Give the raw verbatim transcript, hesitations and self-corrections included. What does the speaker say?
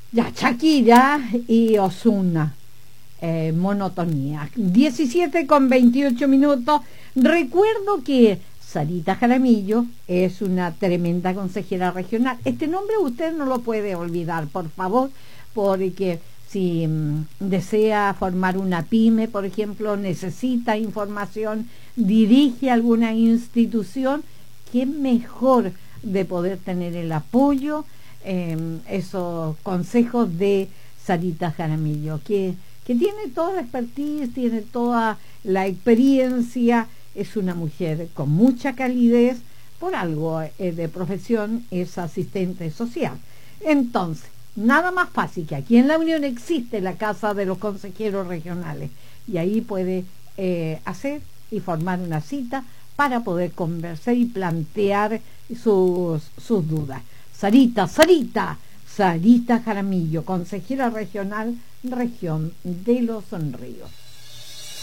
Ya, Shakira y Ozuna, eh, monotonía. diecisiete con veintiocho minutos. Recuerdo que Sarita Jaramillo es una tremenda consejera regional. Este nombre usted no lo puede olvidar, por favor, porque si mm, desea formar una pyme, por ejemplo, necesita información, dirige alguna institución, qué mejor de poder tener el apoyo, eh, esos consejos de Sarita Jaramillo, que, que tiene toda la expertise, tiene toda la experiencia, es una mujer con mucha calidez, por algo eh, de profesión es asistente social. Entonces, nada más fácil que aquí en la Unión existe la Casa de los Consejeros Regionales y ahí puede eh, hacer y formar una cita para poder conversar y plantear sus, sus dudas. Sarita, Sarita, Sarita Jaramillo, consejera regional, región de Los Ríos.